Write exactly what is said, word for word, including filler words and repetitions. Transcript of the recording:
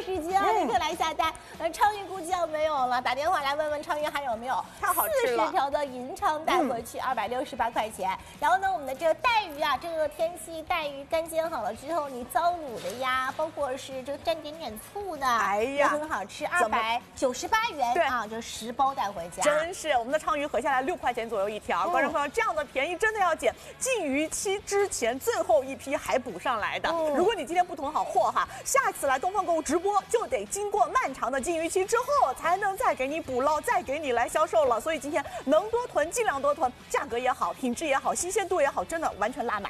时间啊，立刻来下单。呃，鲳鱼估计要没有了，打电话来问问鲳鱼还有没有。 太好吃了， 四十条的银鲳带回去二百六十八块钱。然后呢，我们的这个带鱼啊，这个天气带鱼干煎好了之后，你糟卤的呀，包括是这个蘸点点醋的， 哎呀， 很好吃，二百九十八元啊，就十包带回家。 真是我们的鲳鱼合下来六块钱左右一条，观众朋友，这样的便宜真的要捡。禁渔期之前最后一批还补上来的。如果你今天不囤好货哈，下次来东方购物直播就得经过漫长的禁渔期之后，才能再给你补捞，再给你来销售了。所以今天能多囤尽量多囤，价格也好，品质也好，新鲜度也好，真的完全拉满。